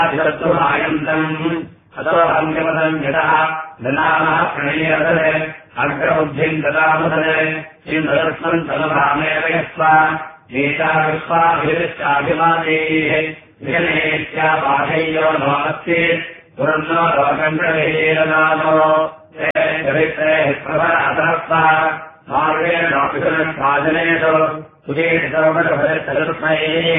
आयन्तम् अतो अङ्गमदम् यतः दनामः प्रणीयतरे अग्रबुद्धिम् ददामतरे इन्द्रदर्शनम् तनुभामेव यस्वा एता विश्वाभिरिष्टाभिमानेः विजनेत्यापाठय्यो नो अस्ति पुरन्नो लोकण्डवीरनामो चरित्रेः प्रभरातरस्वः मार्गेणोऽपितुर्भाजनेषु सुधीर्षोपटभरचतुर्मये